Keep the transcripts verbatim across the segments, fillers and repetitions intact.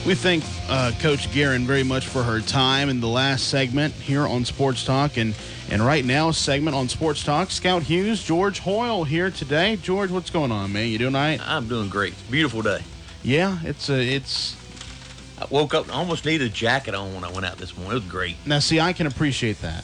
We thank uh, Coach Guerin very much for her time in the last segment here on Sports Talk. And, and right now, segment on Sports Talk, Scout Hughes, George Hoyle here today. George, what's going on, man? You doing all right? I'm doing great. Beautiful day. Yeah, it's a, it's. I woke up and almost needed a jacket on when I went out this morning. It was great. Now, see, I can appreciate that.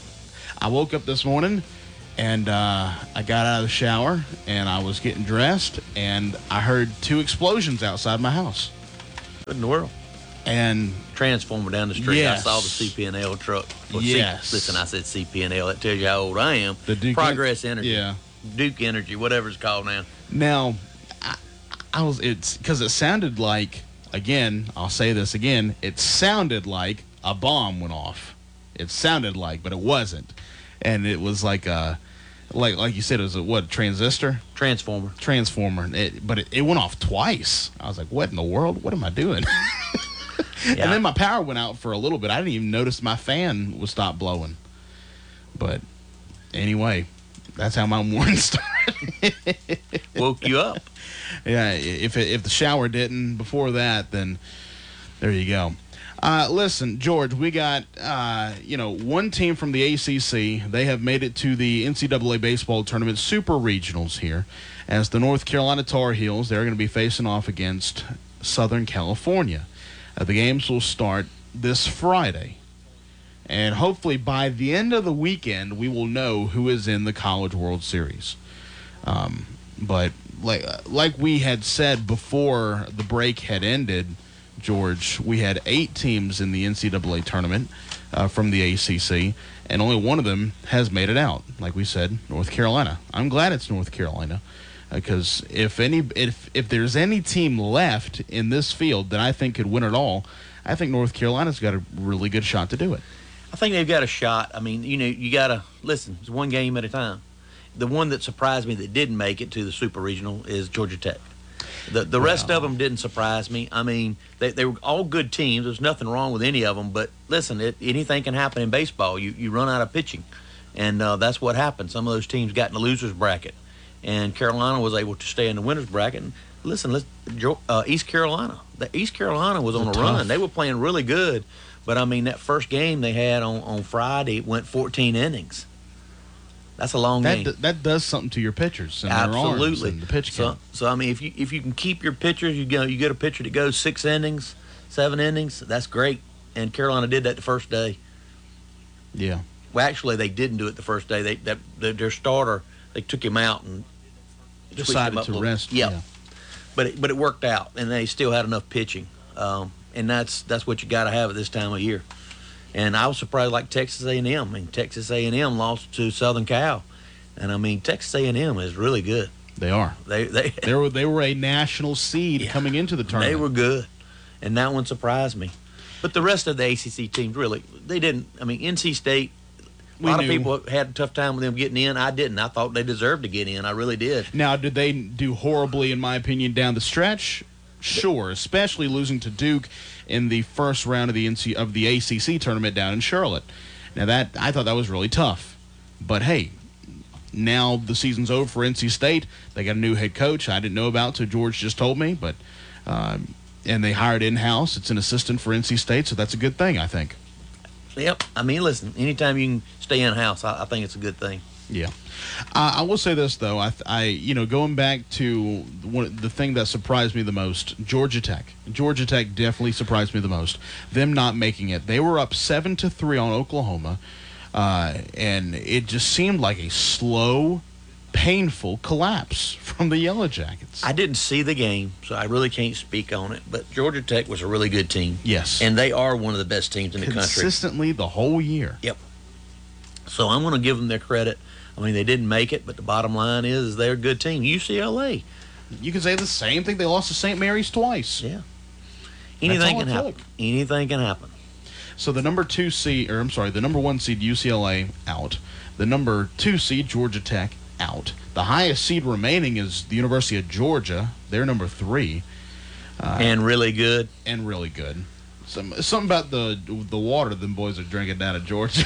I woke up this morning, and uh, I got out of the shower, and I was getting dressed, and I heard two explosions outside my house. What in the world? And Transformer down the street. Yes. I saw the C P N L truck. Well, Yes. C- listen, I said C P N L. That tells you how old I am. The Duke Progress Energy. Yeah. Duke Energy, whatever it's called now. Now, I, I was it's because it sounded like, again, I'll say this again, it sounded like a bomb went off. It sounded like, but it wasn't. And it was like a, like like you said, it was a what, transistor? Transformer. Transformer. It, but it, it went off twice. I was like, what in the world? What am I doing? Yeah. And then my power went out for a little bit. I didn't even notice my fan was stopped blowing. But anyway, that's how my morning started. Woke you up. Yeah, if it, if the shower didn't before that, then there you go. Uh, listen, George, we got uh, you know one team from the A C C. They have made it to the N C double A baseball tournament super regionals here, as the North Carolina Tar Heels. They're going to be facing off against Southern California. Uh, the games will start this Friday, and hopefully by the end of the weekend, we will know who is in the College World Series. Um, but like like we had said before the break had ended, George, we had eight teams in the N C double A tournament uh, from the A C C, and only one of them has made it out. Like we said, North Carolina. I'm glad it's North Carolina, because uh, if any if if there's any team left in this field that I think could win it all, I think North Carolina's got a really good shot to do it. I think they've got a shot. I mean, you know, you got to listen. It's one game at a time. The one that surprised me that didn't make it to the Super Regional is Georgia Tech. The the rest Wow. of them didn't surprise me. I mean, they they were all good teams. There's nothing wrong with any of them. But listen, it, anything can happen in baseball. You you run out of pitching, and uh, that's what happened. Some of those teams got in the losers bracket, and Carolina was able to stay in the winners bracket. And listen, let's, uh, East Carolina. The East Carolina was on a They're run. tough. They were playing really good. But I mean, that first game they had on, on Friday went fourteen innings. That's a long That game. d- that does something to your pitchers and their arms Absolutely. and the pitch So, count. so I mean, if you if you can keep your pitchers, you go you get a pitcher that goes six innings, seven innings. That's great. And Carolina did that the first day. Yeah. Well, actually, they didn't do it the first day. They that their, their starter, they took him out and switched him Decided up to a little. rest. Yeah. Yeah. But it, but it worked out, and they still had enough pitching. Um, and that's that's what you got to have at this time of year. And I was surprised, like Texas A and M. I mean, Texas A and M lost to Southern Cal, and I mean Texas A and M is really good. They are. They they They were they were a national seed Yeah. coming into the tournament. they were good, and that one surprised me. But the rest of the A C C teams really they didn't. I mean, N C State. A We lot knew. of people had a tough time with them getting in. I didn't. I thought they deserved to get in. I really did. Now, did they do horribly, in my opinion, down the stretch? Sure, especially losing to Duke in the first round of the N C of the A C C tournament down in Charlotte. Now that I thought that was really tough. But hey, now the season's over for N C State. They got a new head coach I didn't know about, so George just told me. But um, and they hired in-house. It's an assistant for N C State, so that's a good thing, I think. Yep. I mean, listen. Anytime you can stay in house, I, I think it's a good thing. Yeah, uh, I will say this though. I, I, you know, going back to one, the thing that surprised me the most, Georgia Tech. Georgia Tech definitely surprised me the most. Them not making it. They were up seven to three on Oklahoma, uh, and it just seemed like a slow, painful collapse from the Yellow Jackets. I didn't see the game, so I really can't speak on it. But Georgia Tech was a really good team. Yes, And they are one of the best teams in the country. consistently the whole year. Yep. So I'm going to give them their credit. I mean, they didn't make it, but the bottom line is, is they're a good team. U C L A. You can say the same thing. They lost to Saint Mary's twice. Yeah. all Anything it can happen. took. Anything can happen. So the number two seed, or I'm sorry, the number one seed U C L A out. The number two seed Georgia Tech out. The highest seed remaining is the University of Georgia. They're number three. Uh, and really good. and really good. Some, something about the the water them boys are drinking down at Georgia.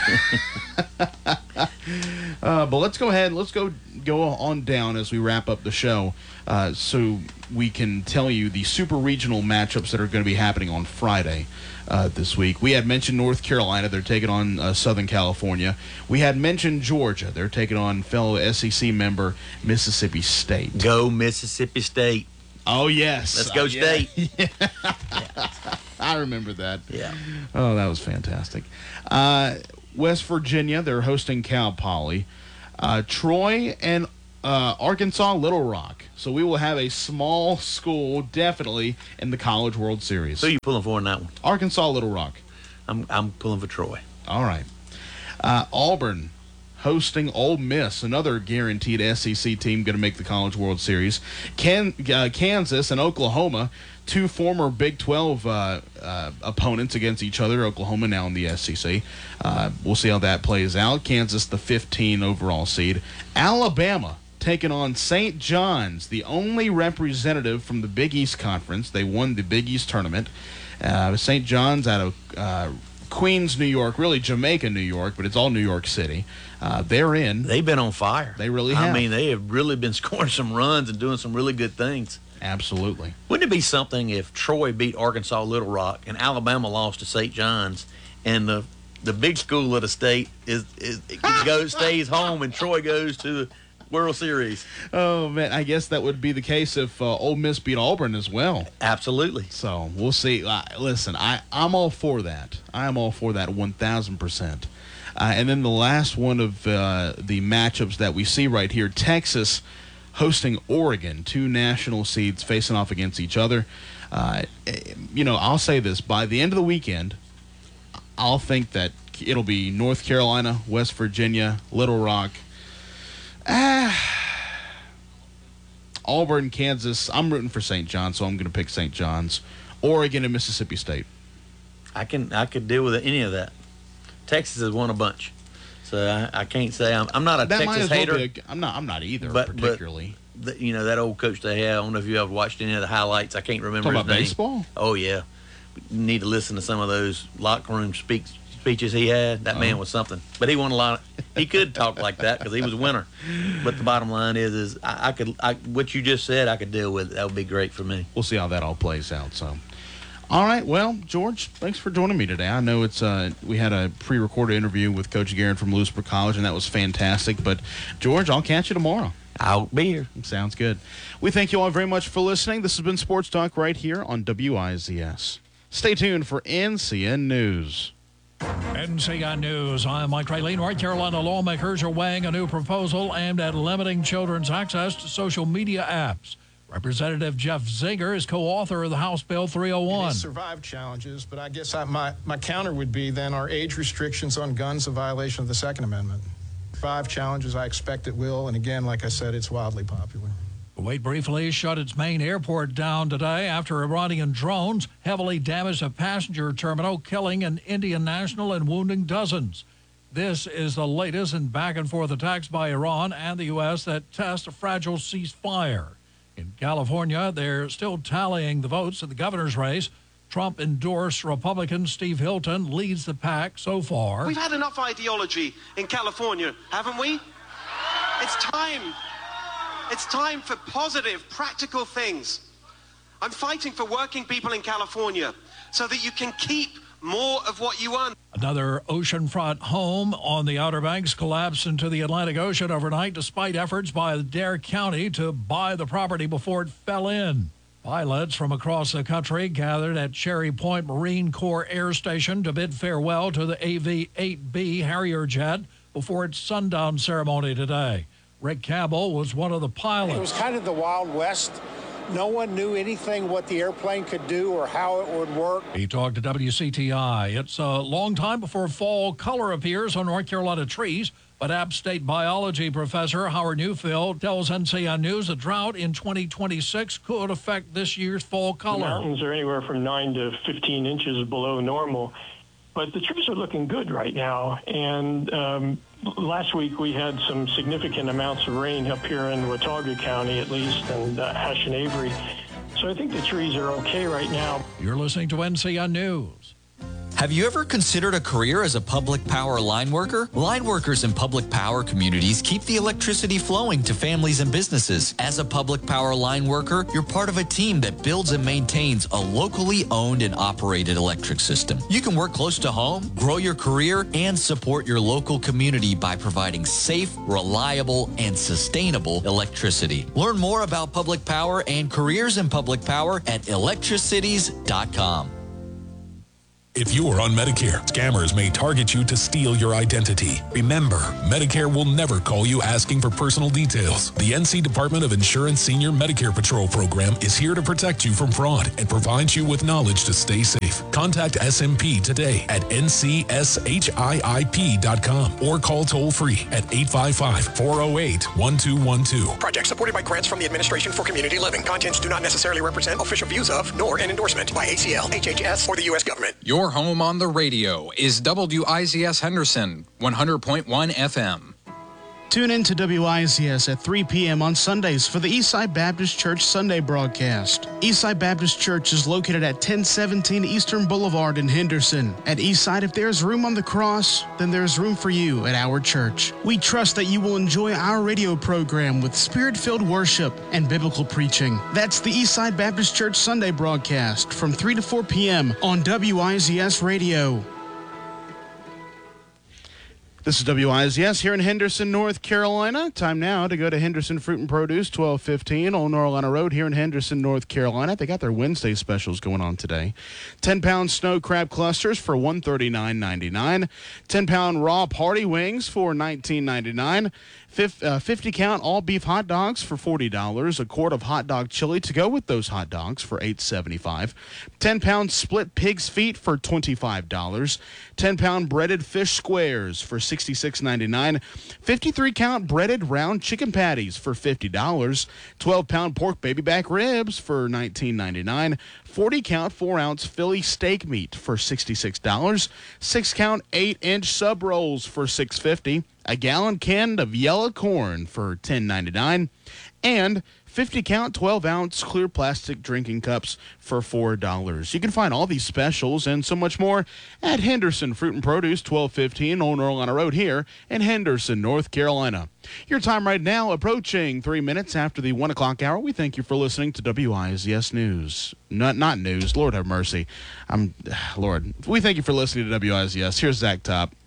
uh, but let's go ahead. Let's go go on down as we wrap up the show, uh, so we can tell you the super regional matchups that are going to be happening on Friday uh, this week. We had mentioned North Carolina. They're taking on uh, Southern California. We had mentioned Georgia. They're taking on fellow S E C member Mississippi State. Go Mississippi State. Oh, yes. Let's go uh, yeah. State. Yeah. I remember that. Yeah. Oh, that was fantastic. Uh, West Virginia, they're hosting Cal Poly. Uh, Troy and uh, Arkansas Little Rock. So we will have a small school definitely in the College World Series. Who are you pulling for in that one? Arkansas Little Rock. I'm I'm pulling for Troy. All right. Uh, Auburn hosting Ole Miss, another guaranteed S E C team going to make the College World Series. Can, uh, Kansas and Oklahoma, two former Big twelve uh, uh, opponents against each other. Oklahoma now in the S E C. Uh, we'll see how that plays out. Kansas, the fifteen overall seed. Alabama taking on Saint John's, the only representative from the Big East Conference. They won the Big East tournament. Uh, Saint John's out of uh, Queens, New York, really Jamaica, New York, but it's all New York City. Uh, they're in. They've been on fire. They really have. I mean, they have really been scoring some runs and doing some really good things. Absolutely. Wouldn't it be something if Troy beat Arkansas Little Rock and Alabama lost to Saint John's, and the the big school of the state is is it goes stays home and Troy goes to the World Series? Oh man, I guess that would be the case if uh, Ole Miss beat Auburn as well. Absolutely. So we'll see. Uh, listen, I I'm all for that. I am all for that one thousand percent. Uh, and then the last one of uh, the matchups that we see right here, Texas hosting Oregon, two national seeds facing off against each other. Uh, you know, I'll say this, by the end of the weekend, I'll think that it'll be North Carolina, West Virginia, Little Rock, ah, Auburn, Kansas. I'm rooting for Saint John's, so I'm going to pick Saint John's. Oregon and Mississippi State. I can I could deal with any of that. Texas has won a bunch, so I, I can't say I'm I'm not a That might Texas as well hater. be a, I'm not. I'm not either, But- particularly. The- you know that old coach they had. I don't know if you ever watched any of the highlights. I can't remember Talking his about name. baseball? Oh yeah, you need to listen to some of those locker room speak, speeches he had. That man was something. But he won a lot. Of, he could talk like that because he was a winner. But the bottom line is, is I, I could I, what you just said. I could deal with. That would be great for me. We'll see how that all plays out. So, all right. Well, George, thanks for joining me today. I know it's uh, we had a pre-recorded interview with Coach Guerin from Lewisburg College, and that was fantastic. But George, I'll catch you tomorrow. I'll be here. Sounds good. We thank you all very much for listening. This has been Sports Talk right here on W I Z S. Stay tuned for N C N News. N C N News, I'm Mike Riley. North Carolina lawmakers are weighing a new proposal aimed at limiting children's access to social media apps. Representative Jeff Zinger is co-author of the House Bill three oh one. It has survived challenges, but I guess I, my, my counter would be then are age restrictions on guns a violation of the Second Amendment? Five challenges, I expect it will, and again, like I said, it's wildly popular. Kuwait briefly shut its main airport down today after Iranian drones heavily damaged a passenger terminal, killing an Indian national and wounding dozens. This is the latest in back-and-forth attacks by Iran and the U S that test a fragile ceasefire. In California, they're still tallying the votes in the governor's race. Trump-endorsed Republican Steve Hilton leads the pack so far. We've had enough ideology in California, haven't we? It's time. It's time for positive, practical things. I'm fighting for working people in California so that you can keep more of what you own. Another oceanfront home on the Outer Banks collapsed into the Atlantic Ocean overnight despite efforts by Dare County to buy the property before it fell in. Pilots from across the country gathered at Cherry Point Marine Corps Air Station to bid farewell to the A V eight B Harrier jet before its sundown ceremony today. Rick Cabell was one of the pilots. It was kind of the Wild West. No one knew anything what the airplane could do or how it would work. He talked to W C T I. It's a long time before fall color appears on North Carolina trees, but App State biology professor Howard Newfield tells N C N News a drought in twenty twenty-six could affect this year's fall color. The mountains are anywhere from nine to fifteen inches below normal, but the trees are looking good right now. And um, last week we had some significant amounts of rain up here in Watauga County, at least, and uh, Ash and Avery. So I think the trees are okay right now. You're listening to N C N News. Have you ever considered a career as a public power line worker? Line workers in public power communities keep the electricity flowing to families and businesses. As a public power line worker, you're part of a team that builds and maintains a locally owned and operated electric system. You can work close to home, grow your career, and support your local community by providing safe, reliable, and sustainable electricity. Learn more about public power and careers in public power at electricities dot com. If you are on Medicare, scammers may target you to steal your identity. Remember, Medicare will never call you asking for personal details. The N C Department of Insurance Senior Medicare Patrol program is here to protect you from fraud and provide you with knowledge to stay safe. Contact S M P today at N C S H I I P dot com or call toll free at eight five five, four oh eight, one two one two. Project supported by grants from the Administration for Community Living. Contents do not necessarily represent official views of, nor an endorsement by A C L, H H S, or the U S government. Your home on the radio is W I Z S Henderson, one hundred point one F M. Tune in to W I Z S at three p.m. on Sundays for the Eastside Baptist Church Sunday broadcast. Eastside Baptist Church is located at ten seventeen Eastern Boulevard in Henderson. At Eastside, if there's room on the cross, then there's room for you at our church. We trust that you will enjoy our radio program with spirit-filled worship and biblical preaching. That's the Eastside Baptist Church Sunday broadcast from three to four p.m. on W I Z S Radio. This is W I Z S here in Henderson, North Carolina. Time now to go to Henderson Fruit and Produce, twelve fifteen Old Norlina Road here in Henderson, North Carolina. They got their Wednesday specials going on today. ten-pound snow crab clusters for one hundred thirty-nine ninety-nine. ten-pound raw party wings for nineteen ninety-nine. fifty-count all-beef hot dogs for forty dollars. A quart of hot dog chili to go with those hot dogs for eight seventy-five. ten-pound split pig's feet for twenty-five dollars. ten-pound breaded fish squares for sixty-six ninety-nine. fifty-three count breaded round chicken patties for fifty dollars. twelve-pound pork baby back ribs for nineteen ninety-nine. forty count four ounce Philly steak meat for sixty-six dollars. six count eight inch sub rolls for six fifty. A gallon can of yellow corn for ten ninety-nine. And fifty count twelve ounce clear plastic drinking cups for four dollars. You can find all these specials and so much more at Henderson Fruit and Produce, twelve fifteen Old Norlina Road here in Henderson, North Carolina. Your time right now approaching three minutes after the one o'clock hour. We thank you for listening to W I Z S News. Not not news. Lord have mercy. I'm Lord. We thank you for listening to W I Z S. Here's Zach Top.